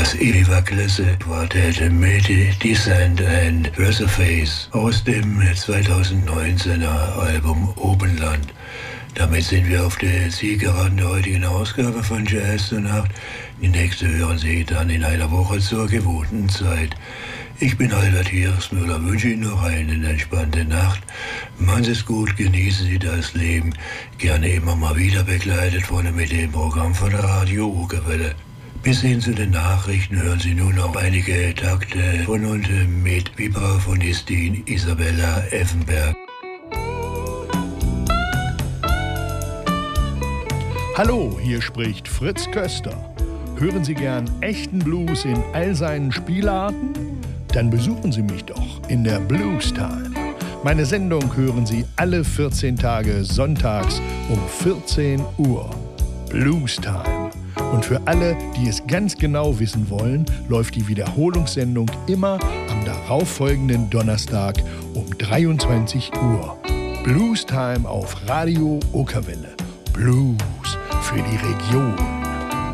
Das ewig war klasse Quartett mit Descent and Versaface aus dem 2019er Album Obenland. Damit sind wir auf der Zielgeraden der heutigen Ausgabe von Jazz zur Nacht. Die nächste hören Sie dann in einer Woche zur gewohnten Zeit. Ich bin Albert Hirschmüller, wünsche Ihnen noch eine entspannte Nacht. Machen Sie es gut, genießen Sie das Leben. Gerne immer mal wieder begleitet vorne mit dem Programm von der Radio Ukerwelle. Bis hin zu den Nachrichten hören Sie nun noch einige Takte von und mit Vibraphonistin Isabella Effenberg. Hallo, hier spricht Fritz Köster. Hören Sie gern echten Blues in all seinen Spielarten? Dann besuchen Sie mich doch in der Blues Time. Meine Sendung hören Sie alle 14 Tage sonntags um 14 Uhr. Blues Time. Und für alle, die es ganz genau wissen wollen, läuft die Wiederholungssendung immer am darauffolgenden Donnerstag um 23 Uhr. Blues Time auf Radio Ukerwelle. Blues für die Region.